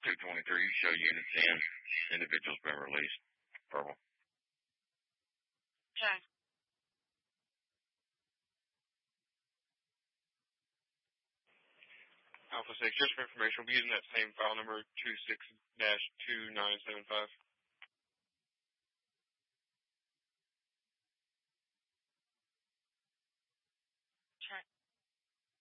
223, show unit 10. Individual's been released. Purple. Okay. Alpha 6, just for information, we'll be using that same file number, 26-2975. Okay.